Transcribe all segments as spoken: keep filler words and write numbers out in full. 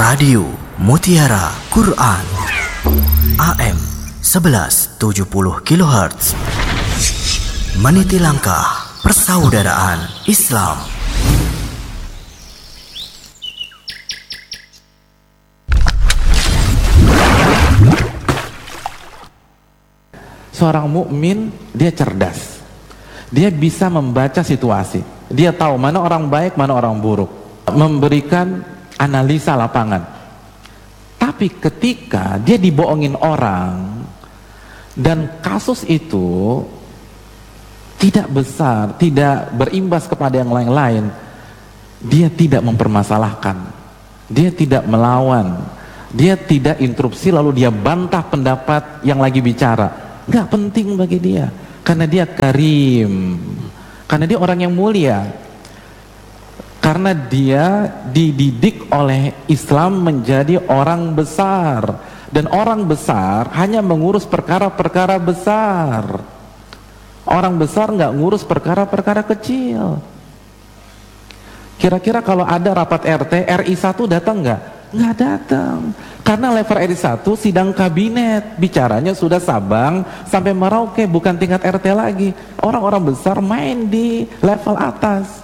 Radio Mutiara Quran A M sebelas tujuh puluh kilohertz, meniti langkah persaudaraan Islam. Seorang mukmin dia cerdas, dia bisa membaca situasi, dia tahu mana orang baik, mana orang buruk, memberikan analisa lapangan. Tapi ketika dia dibohongin orang dan kasus itu tidak besar, tidak berimbas kepada yang lain-lain, dia tidak mempermasalahkan, dia tidak melawan, dia tidak interupsi lalu dia bantah pendapat yang lagi bicara. Nggak penting bagi dia, karena dia karim, karena dia orang yang mulia, karena dia dididik oleh Islam menjadi orang besar, dan orang besar hanya mengurus perkara-perkara besar. Orang besar nggak ngurus perkara-perkara kecil. Kira-kira kalau ada rapat R T, R I satu datang nggak? Nggak datang, karena level R I satu sidang kabinet, bicaranya sudah Sabang sampai Merauke, bukan tingkat R T lagi. Orang-orang besar main di level atas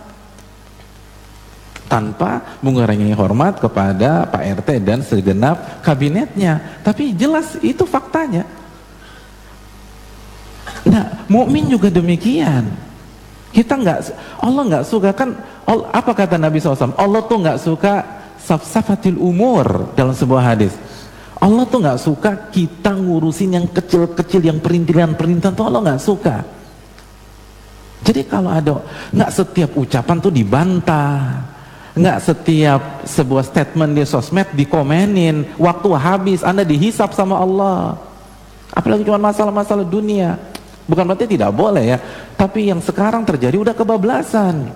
tanpa mengurangi hormat kepada Pak R T dan segenap kabinetnya. Tapi jelas itu faktanya. Nah, mukmin juga demikian. Kita nggak, Allah nggak suka kan? Allah, apa kata Nabi shallallahu alaihi wasallam? Allah tuh nggak suka safsafatil umur dalam sebuah hadis. Allah tuh nggak suka kita ngurusin yang kecil-kecil, yang perintilan-perintilan tuh Allah nggak suka. Jadi kalau ada, nggak setiap ucapan tuh dibantah, nggak setiap sebuah statement di sosmed dikomenin. Waktu habis, Anda dihisap sama Allah. Apalagi cuma masalah-masalah dunia. Bukan berarti tidak boleh ya, tapi yang sekarang terjadi udah kebablasan.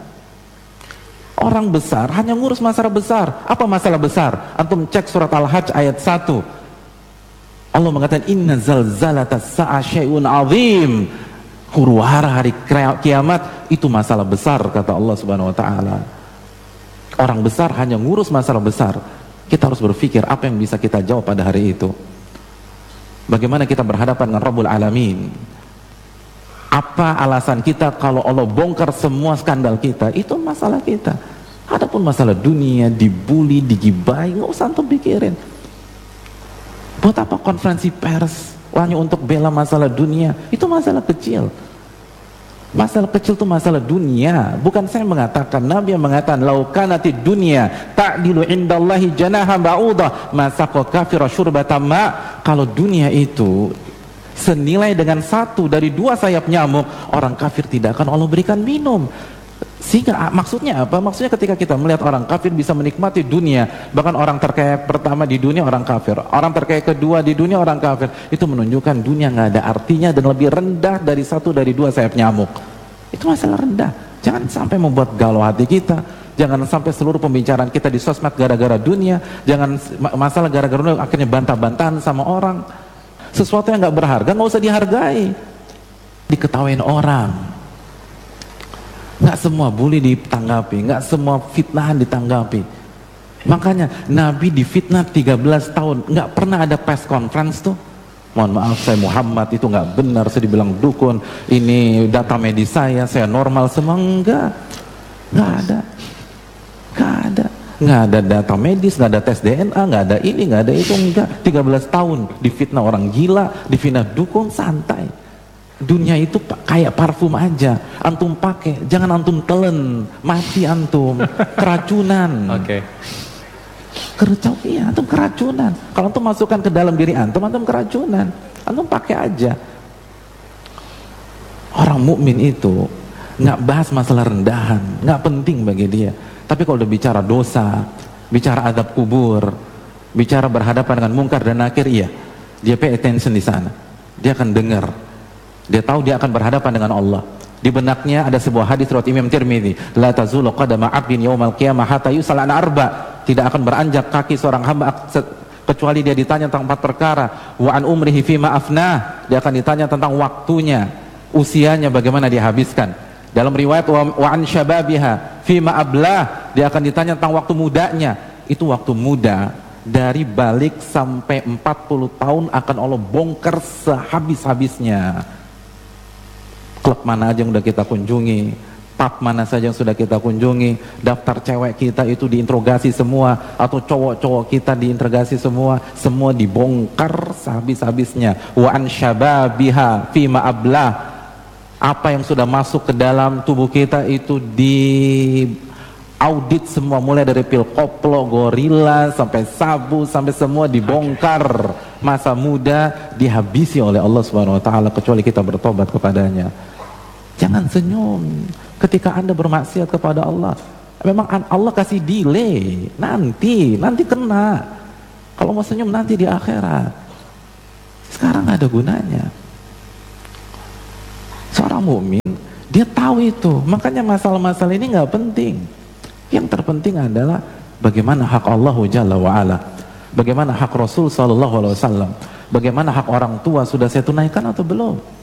Orang besar hanya ngurus masalah besar. Apa masalah besar? Antum cek surat Al-Hajj ayat satu. Allah mengatakan inna zalzalata sa'a syai'un azim. Huru-hara hari kiamat itu masalah besar, kata Allah Subhanahu wa taala. Orang besar hanya ngurus masalah besar. Kita harus berpikir apa yang bisa kita jawab pada hari itu. Bagaimana kita berhadapan dengan Rabbul Alamin? Apa alasan kita kalau Allah bongkar semua skandal kita? Itu masalah kita. Adapun masalah dunia, dibully, digibai, nggak usah antum pikirin. Buat apa konferensi pers hanya untuk bela masalah dunia? Itu masalah kecil. Masalah kecil itu masalah dunia. Bukan saya mengatakan, Nabi yang mengatakan laukanatid dunya ta'dilu indallahi janaha ba'udah masaqa kafira syurbatan ma. Kalau dunia itu senilai dengan satu dari dua sayap nyamuk, orang kafir tidak akan Allah berikan minum. Sehingga maksudnya apa? Maksudnya ketika kita melihat orang kafir bisa menikmati dunia, bahkan orang terkaya pertama di dunia orang kafir, orang terkaya kedua di dunia orang kafir, itu menunjukkan dunia nggak ada artinya dan lebih rendah dari satu dari dua sayap nyamuk. Itu masalah rendah. Jangan sampai membuat galau hati kita. Jangan sampai seluruh pembicaraan kita di sosmed gara-gara dunia. Jangan masalah gara-gara dunia akhirnya bantah-bantahan sama orang. Sesuatu yang nggak berharga nggak usah dihargai, diketawain orang. Nggak semua bully ditanggapi, nggak semua fitnahan ditanggapi. Makanya Nabi difitnah tiga belas tahun, nggak pernah ada press conference tuh. Mohon maaf saya Muhammad itu nggak benar, saya dibilang dukun, ini data medis saya, saya normal semua. Enggak, nggak ada, nggak ada. Nggak ada data medis, nggak ada tes D N A, nggak ada ini, nggak ada itu, enggak. tiga belas tahun difitnah orang gila, difitnah dukun, santai. Dunia itu kayak parfum aja, antum pakai, jangan antum telen, mati antum, keracunan. Oke. Okay. Keracau, iya, antum keracunan. Kalau antum masukkan ke dalam diri antum, antum keracunan. Antum pakai aja. Orang mukmin itu nggak bahas masalah rendahan, nggak penting bagi dia. Tapi kalau udah bicara dosa, bicara adab kubur, bicara berhadapan dengan mungkar dan nakir, iya, dia pay attention di sana. Dia akan dengar. Dia tahu dia akan berhadapan dengan Allah. Di benaknya ada sebuah hadis riwayat Imam Tirmidzi, la tazulu qadama 'abdin yaumal qiyamah hatta yus'ala an arba. Tidak akan beranjak kaki seorang hamba kecuali dia ditanya tentang empat perkara. Wa an umrihi fima afnah. Dia akan ditanya tentang waktunya, usianya bagaimana dia habiskan. Dalam riwayat wa an syababiha fima ablah, dia akan ditanya tentang waktu mudanya. Itu waktu muda dari balik sampai empat puluh tahun akan Allah bongkar sehabis-habisnya. Klub mana aja yang udah kita kunjungi, pub mana saja yang sudah kita kunjungi, daftar cewek kita itu diinterogasi semua, atau cowok-cowok kita diinterogasi semua, semua dibongkar sehabis-habisnya. Wa an syababiha fima ablah, apa yang sudah masuk ke dalam tubuh kita itu di audit semua, mulai dari pil koplo, gorila, sampai sabu, sampai semua dibongkar. Masa muda dihabisi oleh Allah Subhanahu wa taala kecuali kita bertobat kepadanya. Jangan senyum ketika Anda bermaksiat kepada Allah. Memang Allah kasih delay, nanti, nanti kena. Kalau mau senyum nanti di akhirat. Sekarang gak ada gunanya. Seorang mukmin dia tahu itu, makanya masalah-masalah ini nggak penting. Yang terpenting adalah bagaimana hak Allah Jalla wa'ala, bagaimana hak Rasul Sallallahu Alaihi Wasallam, bagaimana hak orang tua sudah saya tunaikan atau belum.